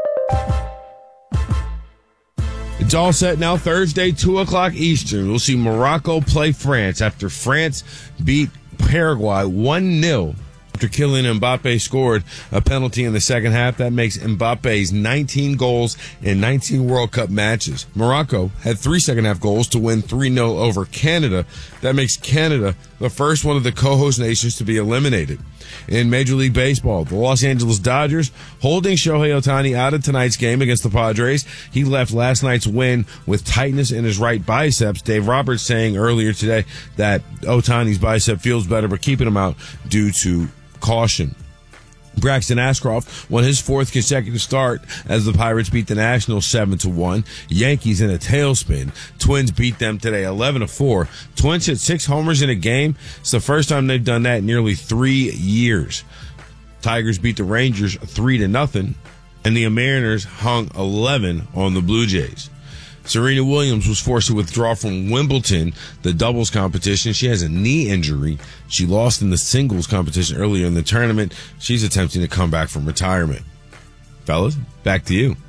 It's all set now. Thursday, two o'clock Eastern. We'll see Morocco play France after France beat Paraguay one nil after Kylian Mbappe scored a penalty in the second half. That makes Mbappe's nineteen goals in nineteen World Cup matches. Morocco had three second-half goals to win three nil over Canada. That makes Canada the first one of the co-host nations to be eliminated. In Major League Baseball, the Los Angeles Dodgers holding Shohei Ohtani out of tonight's game against the Padres. He left last night's win with tightness in his right biceps. Dave Roberts saying earlier today that Ohtani's bicep feels better, but keeping him out due to caution. Braxton Ashcroft won his fourth consecutive start as the Pirates beat the Nationals seven to one. Yankees in a tailspin. Twins beat them today eleven to four. Twins hit six homers in a game. It's the first time they've done that in nearly three years. Tigers beat the Rangers three to nothing, and the Mariners hung eleven on the Blue Jays. Serena Williams was forced to withdraw from Wimbledon, the doubles competition. She has a knee injury. She lost in the singles competition earlier in the tournament. She's attempting to come back from retirement. Fellas, back to you.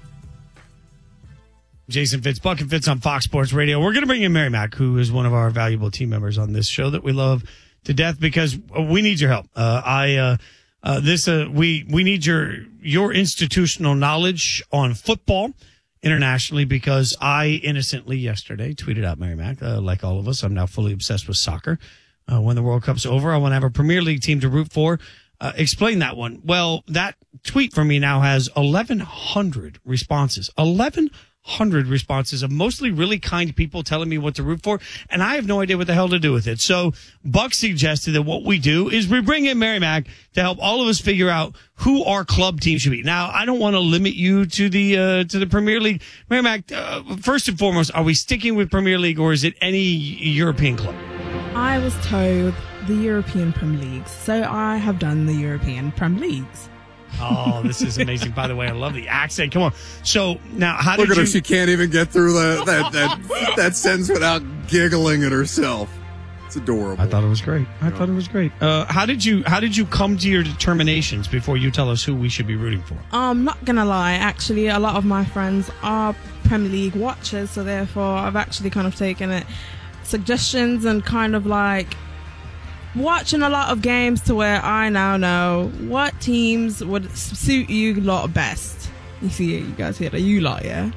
Jason Fitz, Buck and Fitz on Fox Sports Radio. We're going to bring in Mary Mack, who is one of our valuable team members on this show that we love to death because we need your help. Uh, I, uh, uh, this, uh, we, we need your, your institutional knowledge on football internationally, because I innocently yesterday tweeted out Mary Mack, uh, like all of us. I'm now fully obsessed with soccer. Uh, when the World Cup's over, I want to have a Premier League team to root for. Uh, explain that one. Well, that tweet from me now has eleven hundred responses. eleven hundred responses of mostly really kind people telling me what to root for, and I have no idea what the hell to do with it. So Buck suggested that what we do is we bring in Mary Mack to help all of us figure out who our club team should be. Now, I don't want to limit you to the uh, to the Premier League. Mary Mack, uh, first and foremost, are we sticking with Premier League or is it any European club? I was told the European Premier Leagues, so I have done the European Premier Leagues. Oh, this is amazing. By the way, I love the accent. Come on. So now, how Look did at you... her. She can't even get through the, that, that, that sentence without giggling at herself. It's adorable. I thought it was great. I yeah. thought it was great. Uh, how did you How did you come to your determinations before you tell us who we should be rooting for? I'm not going to lie. Actually, a lot of my friends are Premier League watchers, so therefore I've actually kind of taken it, suggestions and kind of like watching a lot of games to where I now know what teams would suit you lot best. You see, you guys hear that? You lot, yeah?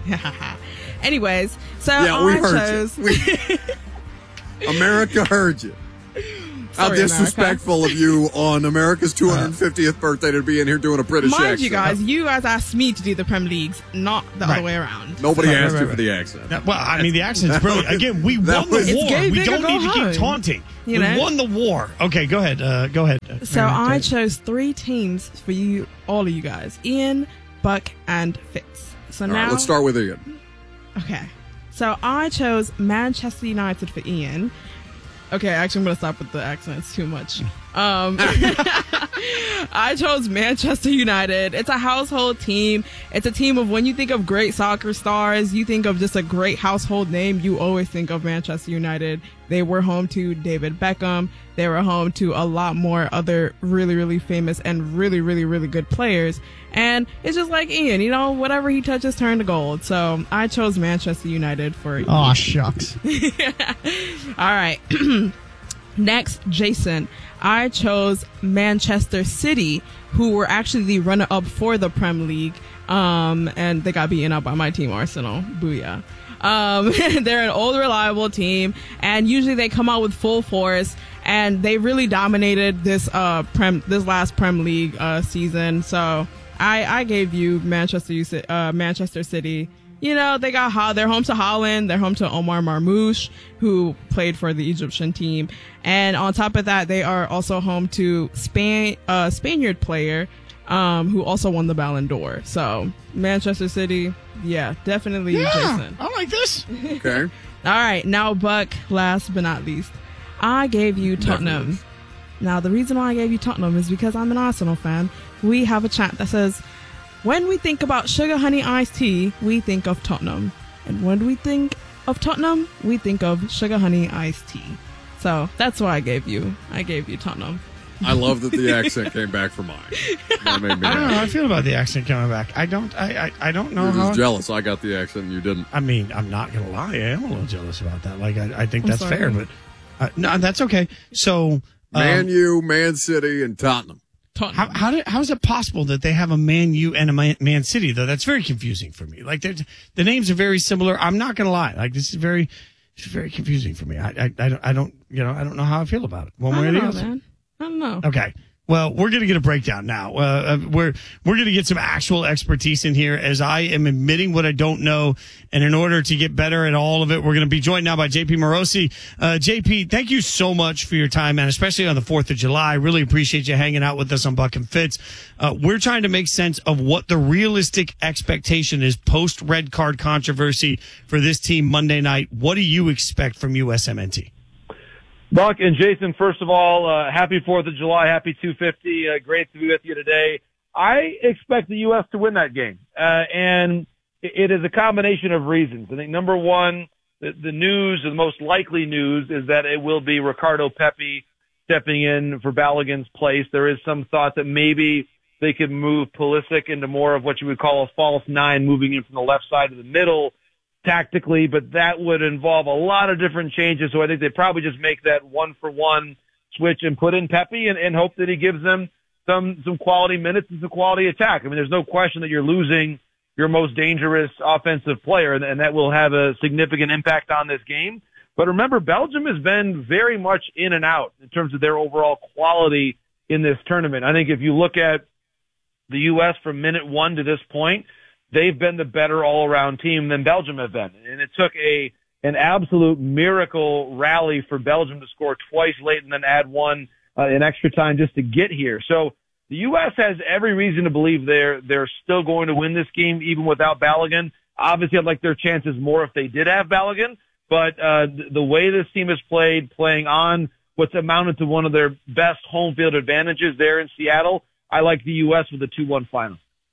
Anyways, so yeah, I we heard chose... You. We... America heard you. How Sorry, disrespectful America. of you on America's two hundred fiftieth birthday to be in here doing a British Mind accent. you guys, you guys asked me to do the Premier Leagues, not the Right. other way around. Nobody So- asked right, you right, for the accent. That- well, I mean, the accent's brilliant. Again, we That won the was- It's war. gay, We big, don't or need go to keep home. taunting. You we know? won the war. Okay, go ahead. Uh, go ahead. Uh, So Mary Mack, go I ahead. chose three teams for you, all of you guys: Ian, Buck, and Fitz. So All now, right, let's start with Ian. Okay. So I chose Manchester United for Ian. Okay, actually, I'm going to stop with the accent. It's too much. Um, I chose Manchester United. It's a household team. It's a team of when you think of great soccer stars, you think of just a great household name, you always think of Manchester United. They were home to David Beckham. They were home to a lot more other really, really famous and really, really, really good players. And it's just like Ian, you know, whatever he touches turn to gold. So I chose Manchester United for Aw, shucks. All right. Next, Jason. I chose Manchester City, who were actually the runner-up for the Premier League, um, and they got beaten up by my team, Arsenal. Booyah. Um, they're an old, reliable team, and usually they come out with full force, and they really dominated this uh prem this last Premier League uh season. So I I gave you Manchester uh Manchester City. You know, they got ho- they're home to Holland. They're home to Omar Marmoush, who played for the Egyptian team. And on top of that, they are also home to Spain, uh, Spaniard player, um, who also won the Ballon d'Or. So Manchester City, yeah, definitely Yeah, Jason. I like this. Okay. All right, now Buck, last but not least, I gave you Tottenham. Definitely. Now, the reason why I gave you Tottenham is because I'm an Arsenal fan. We have a chant that says, when we think about sugar honey iced tea, we think of Tottenham. And when we think of Tottenham, we think of sugar honey iced tea. So that's why I gave you. I gave you Tottenham. I love that the accent came back for mine. That made me I don't know happy. how I feel about the accent coming back. I don't. I. I, I don't know You're how. just jealous. I got the accent and you didn't. I mean, I'm not gonna lie. I am a little jealous about that. Like, I, I think I'm that's sorry. fair, but uh, no, that's okay. So, Man Um, U, Man City, and Tottenham. How how, did, how is it possible that they have a Man U and a Man, Man City though? That's very confusing for me. Like they're- the names are very similar. I'm not going to lie. Like this is very, it's very confusing for me. I, I I don't I don't you know I don't know how I feel about it one way I or don't the know, other. man. I don't know. Okay. Well, we're going to get a breakdown now. Uh, uh, we're we're going to get some actual expertise in here as I am admitting what I don't know. And in order to get better at all of it, we're going to be joined now by J P Morosi. Uh, J P, thank you so much for your time, man, especially on the fourth of July. Really appreciate you hanging out with us on Buck and Fitz. Uh, we're trying to make sense of what the realistic expectation is post red card controversy for this team Monday night. What do you expect from U S M N T? Buck and Jason, first of all, uh, happy fourth of July, happy two fifty. Uh, great to be with you today. I expect the U S to win that game. Uh, and it is a combination of reasons. I think number one, the, the news, the most likely news is that it will be Ricardo Pepi stepping in for Balogun's place. There is some thought that maybe they could move Pulisic into more of what you would call a false nine, moving in from the left side to the middle tactically, but that would involve a lot of different changes. So I think they probably just make that one for one switch and put in Pepi and, and hope that he gives them some, some quality minutes and some quality attack. I mean, there's no question that you're losing your most dangerous offensive player, and, and that will have a significant impact on this game. But remember, Belgium has been very much in and out in terms of their overall quality in this tournament. I think if you look at the U S from minute one to this point, they've been the better all-around team than Belgium have been. And it took a an absolute miracle rally for Belgium to score twice late and then add one uh, in extra time just to get here. So the U S has every reason to believe they're they're still going to win this game even without Balogun. Obviously, I'd like their chances more if they did have Balogun. But uh, the way this team has played, playing on what's amounted to one of their best home field advantages there in Seattle, I like the U S with a two one final.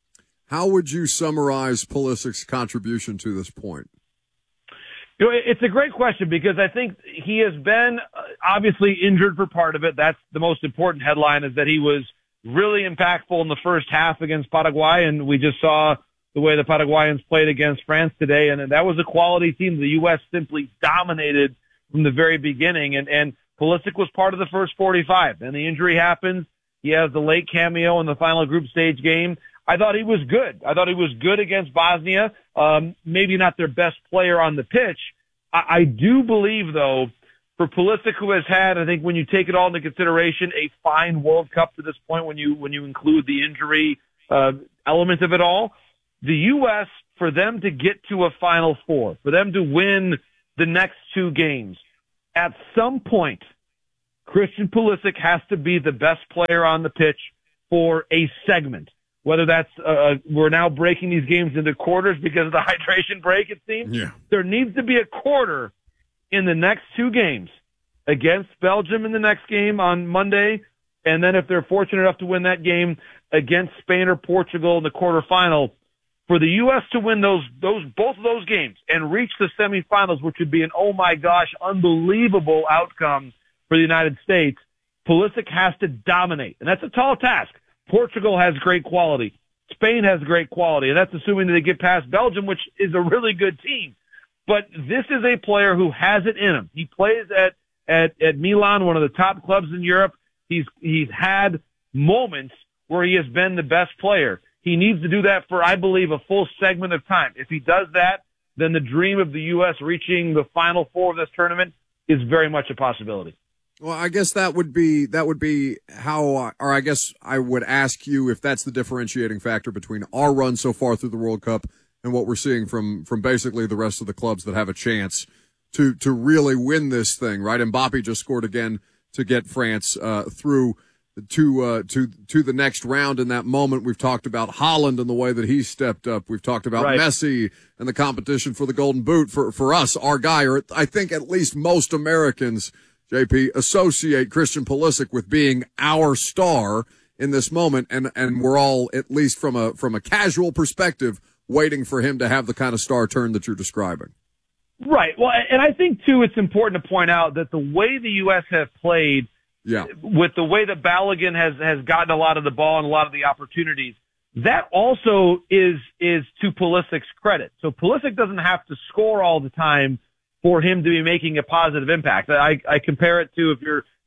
How would you summarize Pulisic's contribution to this point? You know, it's a great question because I think he has been obviously injured for part of it. That's the most important headline, is that he was really impactful in the first half against Paraguay, and we just saw the way the Paraguayans played against France today, and that was a quality team. The U S simply dominated from the very beginning, and, and Pulisic was part of the first forty-five. And the injury happens. He has the late cameo in the final group stage game. I thought he was good. I thought he was good against Bosnia. Um, maybe not their best player on the pitch. I, I do believe, though, for Pulisic, who has had, I think when you take it all into consideration, a fine World Cup to this point, when you when you include the injury uh, element of it all, the U S, for them to get to a Final Four, for them to win the next two games, at some point, Christian Pulisic has to be the best player on the pitch for a segment. Whether that's, uh, we're now breaking these games into quarters because of the hydration break, it seems. Yeah. There needs to be a quarter in the next two games against Belgium in the next game on Monday. And then if they're fortunate enough to win that game against Spain or Portugal in the quarterfinal, for the U S to win those, those, both of those games and reach the semifinals, which would be an, oh my gosh, unbelievable outcome for the United States, Pulisic has to dominate. And that's a tall task. Portugal has great quality. Spain has great quality, and that's assuming that they get past Belgium, which is a really good team. But this is a player who has it in him. He plays at, at, at Milan, one of the top clubs in Europe. He's, he's had moments where he has been the best player. He needs to do that for, I believe, a full segment of time. If he does that, then the dream of the U S reaching the Final Four of this tournament is very much a possibility. Well, I guess that would be that would be how, or I guess I would ask you if that's the differentiating factor between our run so far through the World Cup and what we're seeing from from basically the rest of the clubs that have a chance to to really win this thing, right? Mbappe just scored again to get France uh, through to uh, to to the next round. In that moment, we've talked about Haaland and the way that he stepped up. We've talked about Right. Messi and the competition for the Golden Boot. For for us, our guy, or I think at least most Americans, J P, associate Christian Pulisic with being our star in this moment, and and we're all, at least from a from a casual perspective, waiting for him to have the kind of star turn that you're describing. Right. Well, and I think, too, it's important to point out that the way the U S have played, Yeah. with the way that Balogun has, has gotten a lot of the ball and a lot of the opportunities, that also is is to Pulisic's credit. So Pulisic doesn't have to score all the time for him to be making a positive impact. I, I compare it to, if you're,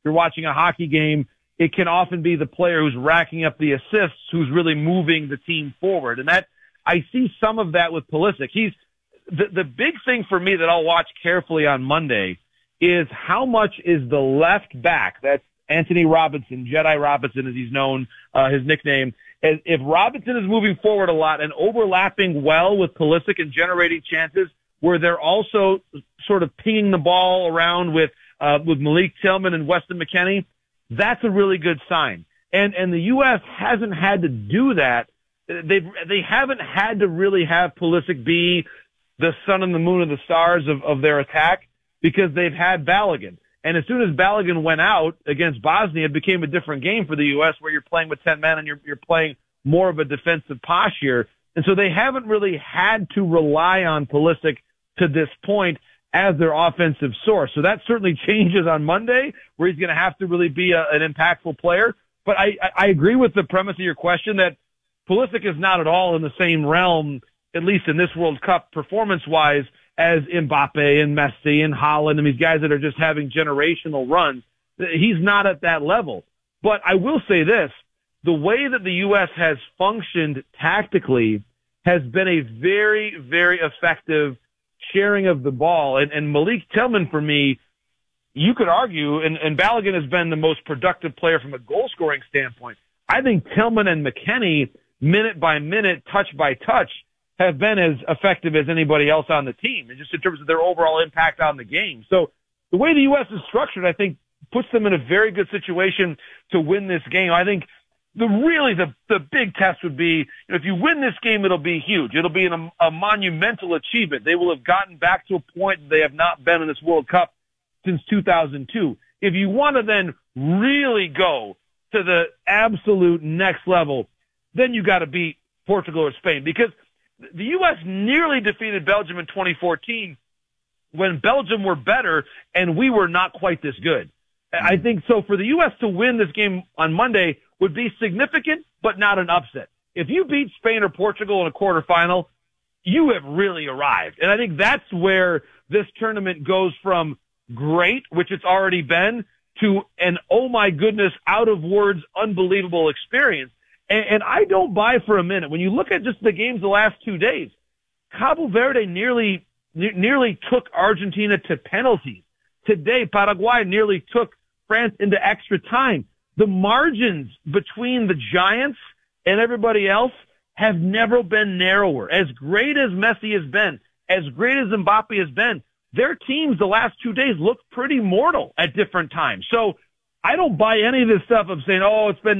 you're watching a hockey game, it can often be the player who's racking up the assists who's really moving the team forward. And that, I see some of that with Pulisic. He's, the, the big thing for me that I'll watch carefully on Monday is how much is the left back, that's Anthony Robinson, Jedi Robinson as he's known, uh, his nickname. As if Robinson is moving forward a lot and overlapping well with Pulisic and generating chances where they're also sort of pinging the ball around with, uh, with Malik Tillman and Weston McKennie, that's a really good sign. And, and the U S hasn't had to do that. They've, they haven't had to really have Pulisic be the sun and the moon and the stars of, of their attack because they've had Balogun. And as soon as Balogun went out against Bosnia, it became a different game for the U S where you're playing with ten men and you're, you're playing more of a defensive posture. And so they haven't really had to rely on Pulisic to this point as their offensive source. So that certainly changes on Monday where he's going to have to really be a, an impactful player. But I, I agree with the premise of your question that Pulisic is not at all in the same realm, at least in this World Cup performance-wise, as Mbappe and Messi and Haaland and these guys that are just having generational runs. He's not at that level. But I will say this, the way that the U S has functioned tactically has been a very, very effective sharing of the ball. And, and Malik Tillman, for me, you could argue, and, and Balogun has been the most productive player from a goal-scoring standpoint. I think Tillman and McKennie, minute by minute, touch by touch, have been as effective as anybody else on the team, and just in terms of their overall impact on the game. So the way the U S is structured, I think, puts them in a very good situation to win this game. I think the really the the big test would be, you know, if you win this game, it'll be huge. It'll be an, a monumental achievement. They will have gotten back to a point that they have not been in this World Cup since two thousand two. If you want to then really go to the absolute next level, then you got to beat Portugal or Spain, because the U S nearly defeated Belgium in twenty fourteen when Belgium were better and we were not quite this good. I think so for the U S to win this game on Monday would be significant, but not an upset. If you beat Spain or Portugal in a quarterfinal, you have really arrived. And I think that's where this tournament goes from great, which it's already been, to an, oh my goodness, out of words, unbelievable experience. And, and I don't buy for a minute. When you look at just the games the last two days, Cabo Verde nearly, ne- nearly took Argentina to penalties. Today, Paraguay nearly took France into extra time. The margins between the Giants and everybody else have never been narrower. As great as Messi has been, as great as Mbappe has been, their teams the last two days look pretty mortal at different times. So I don't buy any of this stuff of saying, oh, it's been